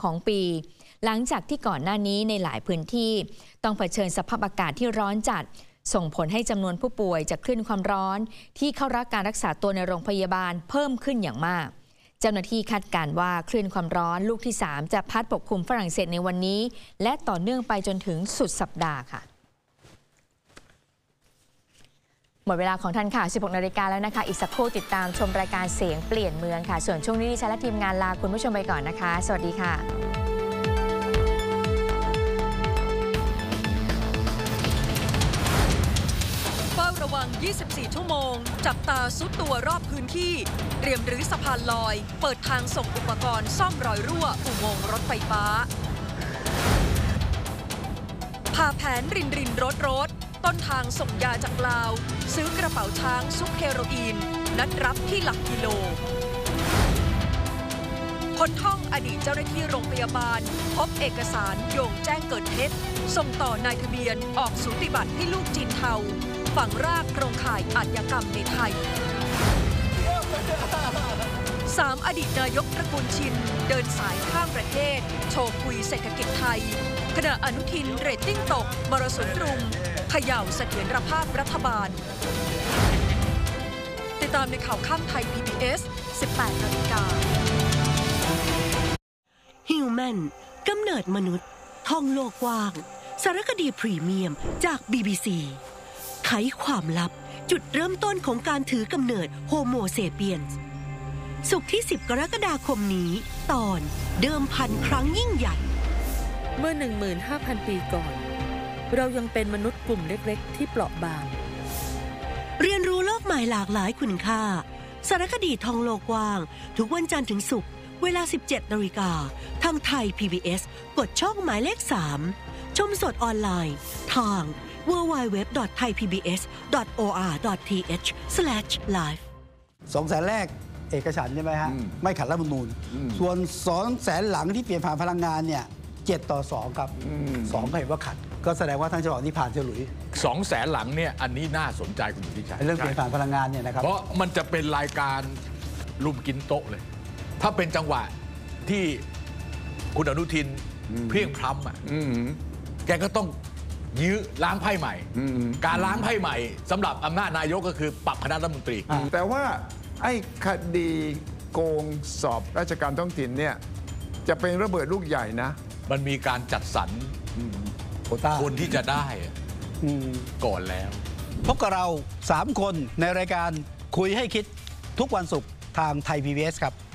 3ของปีหลังจากที่ก่อนหน้านี้ในหลายพื้นที่ต้องเผชิญสภาพอากาศที่ร้อนจัดส่งผลให้จำนวนผู้ป่วยจากคลื่นความร้อนที่เข้ารับการรักษาตัวในโรงพยาบาลเพิ่มขึ้นอย่างมากเจ้าหน้าที่คาดการณ์ว่าคลื่นความร้อนลูกที่3จะพัดปกคลุมฝรั่งเศสในวันนี้และต่อเนื่องไปจนถึงสุดสัปดาห์ค่ะหมดเวลาของทันข่าว 16 นาฬิกาแล้วนะคะอีกสักครู่ติดตามชมรายการเสียงเปลี่ยนเมืองค่ะส่วนช่วงนี้ดิฉันและทีมงานลาคุณผู้ชมไปก่อนนะคะสวัสดีค่ะเฝ้าระวัง 24 ชั่วโมงจับตาซุดตัวรอบพื้นที่เตรียมรื้อสะพานลอยเปิดทางส่งอุปกรณ์ซ่อมรอยรั่วอุโมงค์รถไฟฟ้าพาแผนรินรถต้นทางส่งยาจากลาวซื้อกระเป๋าช้างซุกเฮโรอีนนัดรับที่หลักกิโลพ้นท่องอดีตเจ้าหน้าที่โรงพยาบาลพบเอกสารโยงแจ้งเกิดเท็จส่งต่อนายทะเบียนออกสูติบัตรให้ลูกจีนเทาฝังรากโครงข่ายอาชญากรรมในไทย3 อดีตนายกตระกูลชินเดินสายข้ามประเทศโชว์คุยเศรษฐกิจไทยขณะอนุทินเรตติ้งตกมรสุมรุมเขย่าเสถียรภาพรัฐบาลติดตามในข่าวค่ำไทย PBS 18 นาฬิกา Human กำเนิดมนุษย์ท่องโลกกว้างสารคดีพรีเมียมจาก BBC ไขความลับจุดเริ่มต้นของการถือกำเนิดโฮโมเซเปียนส์ศุกร์ที่ 10 กรกฎาคมนี้ตอนเดิมพันครั้งยิ่งใหญ่เมื่อ 15,000 ปีก่อนเรายังเป็นมนุษย์กลุ่มเล็กๆที่เปราะบางเรียนรู้โลกใหม่หลากหลายคุณค่าสารคดีท่องโลกกว้างทุกวันจันทร์ถึงศุกร์เวลา 17 นาฬิกาทางไทย PBS กดช่องหมายเลข 3ชมสดออนไลน์ทาง www.thaipbs.or.th/live 200,000 แรกเอกฉันท์ใช่ไหมฮะไม่ขัดรัฐธรรมนูญส่วน 200,000 หลังที่เปลี่ยนผ่านพลังงานเนี่ย7-2ครับ2ก็เห็นว่าขัดก็แสดงว่าทั้งฉบับนี้ผ่านเฉลุย 200,000 หลังเนี่ยอันนี้น่าสนใจคุณพิชัยเรื่องเปลี่ยนผ่านพลังงานเนี่ยนะครับเพราะมันจะเป็นรายการลุมกินโต๊ะเลยถ้าเป็นจังหวะที่คุณอนุทินเพรียงพล้ำแกก็ต้องยื้อล้างไพ่ใหม่การล้างไพ่ใหม่สำหรับอำนาจนายกก็คือปรับคณะรัฐมนตรีแต่ว่าไอ้คดีโกงสอบราชการท้องถิ่นเนี่ยจะเป็นระเบิดลูกใหญ่นะมันมีการจัดสรรโควต้าคนที่จะได้ก่อนแล้วพบกับเรา3 คนในรายการคุยให้คิดทุกวันศุกร์ทางไทย PBS ครับ